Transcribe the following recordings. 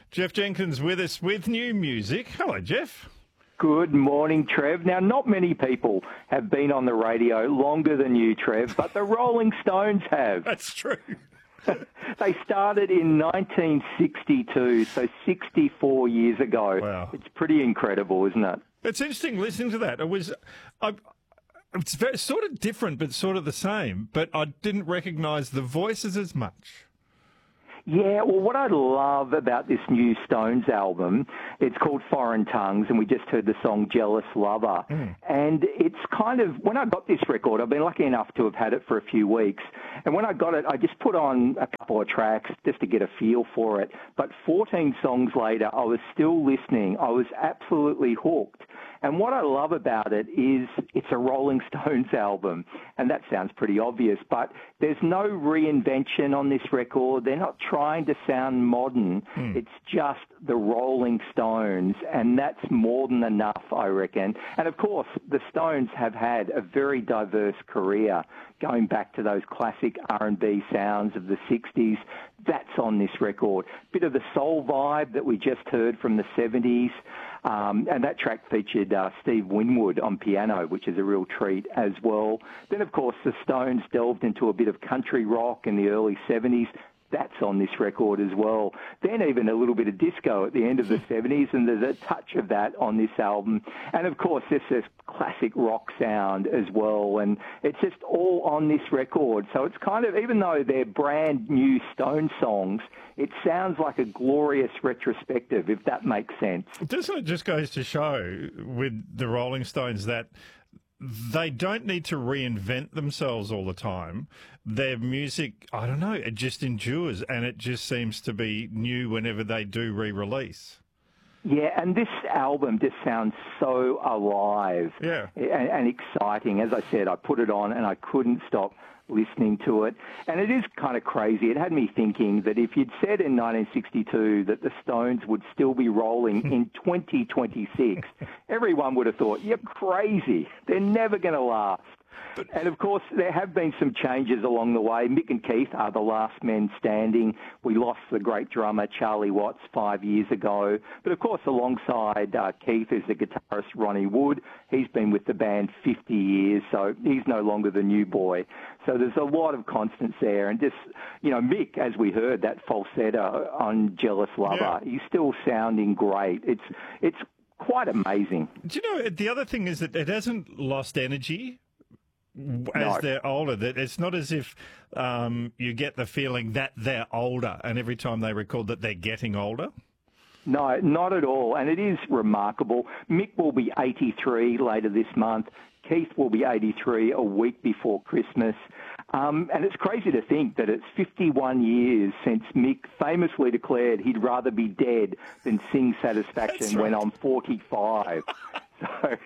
Jeff Jenkins with us with new music. Hello, Jeff. Good morning, Trev. Now, not many people have been on the radio longer than you, Trev, but the Rolling Stones have. That's true. They started in 1962, so 64 years ago. Wow. It's pretty incredible, isn't it? It's interesting listening to that. It's very, sort of different, but sort of the same. But I didn't recognise the voices as much. Yeah, well, what I love about this new Stones album, it's called Foreign Tongues, and we just heard the song Jealous Lover. And it's kind of, when I got this record, I've been lucky enough to have had it for a few weeks, and when I got it, I just put on a couple of tracks just to get a feel for it. But 14 songs later, I was still listening. I was absolutely hooked. And what I love about it is it's a Rolling Stones album, and that sounds pretty obvious, but there's no reinvention on this record. They're not trying to sound modern. It's just the Rolling Stones, and that's more than enough, I reckon. And, of course, the Stones have had a very diverse career, going back to those classic R&B sounds of the 60s. That's on this record. Bit of the soul vibe that we just heard from the 70s. And that track featured Steve Winwood on piano, which is a real treat as well. Then, of course, the Stones delved into a bit of country rock in the early 70s. That's on this record as well. Then even a little bit of disco at the end of the 70s, and there's a touch of that on this album. And, of course, there's this classic rock sound as well, and it's just all on this record. So it's kind of, even though they're brand new Stone songs, it sounds like a glorious retrospective, if that makes sense. Doesn't it just goes to show with the Rolling Stones that they don't need to reinvent themselves all the time. Their music, I don't know, it just endures, and it just seems to be new whenever they do re-release. Yeah, and this album just sounds so alive and exciting. As I said, I put it on and I couldn't stop listening to it. And it is kind of crazy. It had me thinking that if you'd said in 1962 that the Stones would still be rolling in 2026, everyone would have thought, you're crazy. They're never going to last. And, of course, there have been some changes along the way. Mick and Keith are the last men standing. We lost the great drummer Charlie Watts 5 years ago. But, of course, alongside Keith is the guitarist Ronnie Wood. He's been with the band 50 years, so he's no longer the new boy. So there's a lot of constants there. And just, you know, Mick, as we heard, that falsetto on Jealous Lover, he's still sounding great. It's quite amazing. Do you know, the other thing is that it hasn't lost energy as they're older. That it's not as if you get the feeling that they're older, and every time they record that they're getting older. No, not at all. And it is remarkable. Mick will be 83 later this month. Keith will be 83 a week before Christmas. And it's crazy to think that it's 51 years since Mick famously declared he'd rather be dead than sing Satisfaction when I'm 45. So,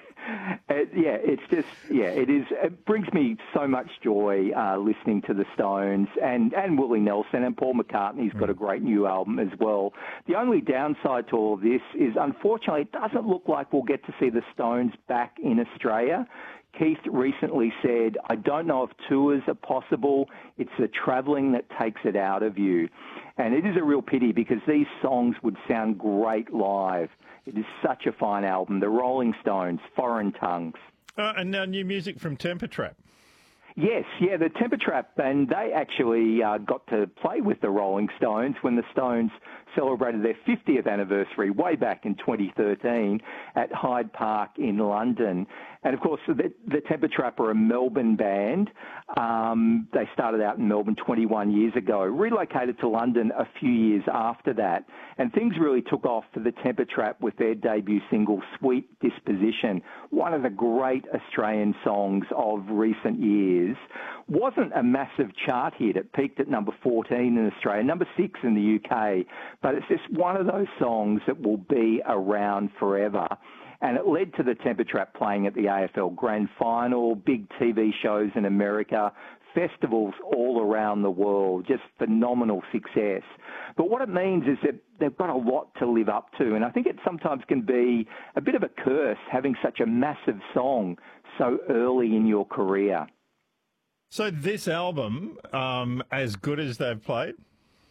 it brings me so much joy listening to the Stones and Willie Nelson, and Paul McCartney's got a great new album as well. The only downside to all of this is, unfortunately, it doesn't look like we'll get to see the Stones back in Australia. Keith recently said, I don't know if tours are possible. It's the travelling that takes it out of you. And it is a real pity because these songs would sound great live. It is such a fine album. The Rolling Stones, Foreign Tongues. And now new music from Temper Trap. Yes, the Temper Trap, and they actually got to play with the Rolling Stones when the Stones celebrated their 50th anniversary way back in 2013 at Hyde Park in London. And, of course, the Temper Trap are a Melbourne band. They started out in Melbourne 21 years ago, relocated to London a few years after that. And things really took off for the Temper Trap with their debut single, Sweet Disposition, one of the great Australian songs of recent years. Wasn't a massive chart hit. It peaked at number 14 in Australia, number 6 in the UK. But it's just one of those songs that will be around forever. And it led to the Temper Trap playing at the AFL Grand Final, big TV shows in America, festivals all around the world, just phenomenal success. But what it means is that they've got a lot to live up to, and I think it sometimes can be a bit of a curse having such a massive song so early in your career. So this album, as good as they've played?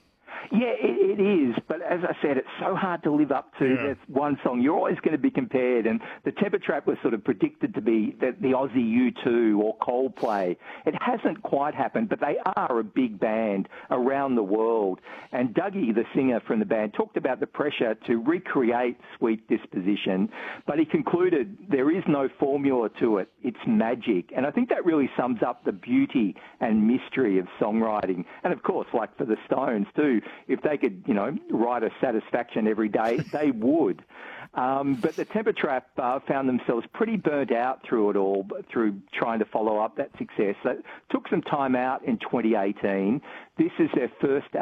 Yeah, it is. But as I said, it's so hard to live up to that one song. You're always going to be compared. And the Temper Trap was sort of predicted to be the Aussie U2 or Coldplay. It hasn't quite happened, but they are a big band around the world. And Dougie, the singer from the band, talked about the pressure to recreate Sweet Disposition, but he concluded there is no formula to it. It's magic. And I think that really sums up the beauty and mystery of songwriting. And of course, like for the Stones too, if they could, write a Satisfaction every day, they would. But the Temper Trap found themselves pretty burnt out through it all, through trying to follow up that success. So it took some time out in 2018. This is their first